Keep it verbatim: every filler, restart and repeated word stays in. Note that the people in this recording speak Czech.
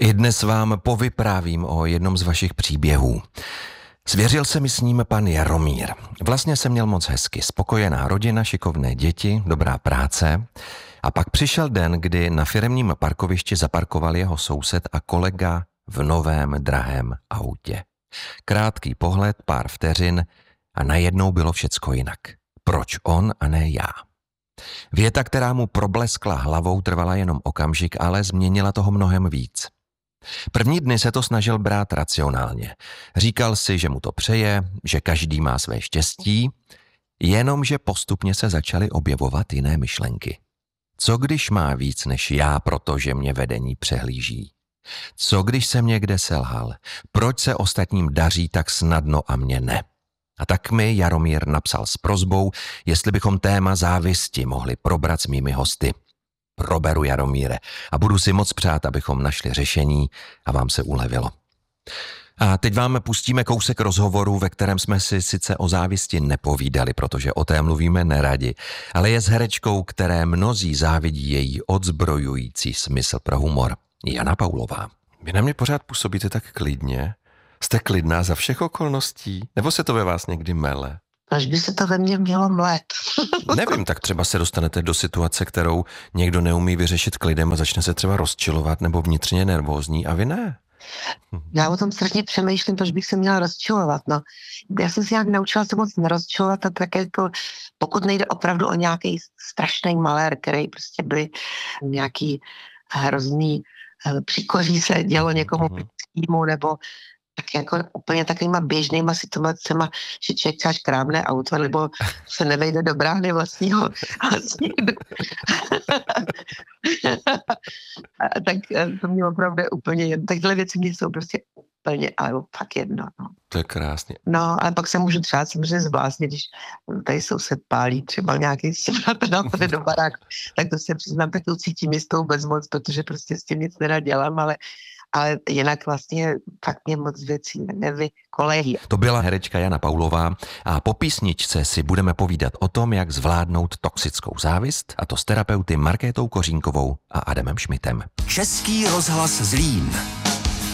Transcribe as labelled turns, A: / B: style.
A: I dnes vám povyprávím o jednom z vašich příběhů. Svěřil se mi s ním pan Jaromír. Vlastně jsem měl moc hezky. Spokojená rodina, šikovné děti, dobrá práce. A pak přišel den, kdy na firemním parkovišti zaparkoval jeho soused a kolega v novém drahém autě. Krátký pohled, pár vteřin a najednou bylo všecko jinak. Proč on a ne já? Věta, která mu probleskla hlavou, trvala jenom okamžik, ale změnila toho mnohem víc. První dny se to snažil brát racionálně. Říkal si, že mu to přeje, že každý má své štěstí, jenomže postupně se začaly objevovat jiné myšlenky. Co když má víc než já, protože mě vedení přehlíží? Co když jsem někde selhal? Proč se ostatním daří tak snadno a mě ne? A tak mi Jaromír napsal s prosbou, jestli bychom téma závisti mohli probrat s mými hosty. Proberu, Jaromíre, a budu si moc přát, abychom našli řešení a vám se ulevilo. A teď vám pustíme kousek rozhovoru, ve kterém jsme si sice o závisti nepovídali, protože o té mluvíme neradi, ale je s herečkou, které mnozí závidí její odzbrojující smysl pro humor. Jana Paulová. Vy na mě pořád působíte tak klidně. Jste klidná za všech okolností? Nebo se to ve vás někdy mele?
B: Až by se to ve mně mělo mlet.
A: Nevím, tak třeba se dostanete do situace, kterou někdo neumí vyřešit klidem a začne se třeba rozčilovat nebo vnitřně nervózní a vy ne.
B: Já o tom strašně přemýšlím, proč bych se měla rozčilovat. No. Já jsem si nějak naučila se moc nerozčilovat a tak jako, pokud nejde opravdu o nějaký strašný malér, který prostě byly nějaký hrozný příkoří se dělo někomu blízkému, nebo tak jako úplně takovýma běžnýma situacema, že člověk třeba škrábne auto, nebo se nevejde do brány vlastního, vlastního. Tak to mě opravdu úplně jedno. Takhle věci mě jsou prostě úplně, ale fakt jedno. No.
A: To je krásně.
B: No, ale pak se můžu třeba samozřejmě zvláštně, když tady soused pálí třeba nějaký stěna do baráku, tak to se přiznám, tak to cítím jistou bezmoc, protože prostě s tím nic nenadělám, ale ale jinak vlastně fakt mě moc věcí nevykolejí.
A: To byla herečka Jana Paulová a po písničce si budeme povídat o tom, jak zvládnout toxickou závist, a to s terapeuty Markétou Kořínkovou a Adamem Šmitem.
C: Český rozhlas Zlín.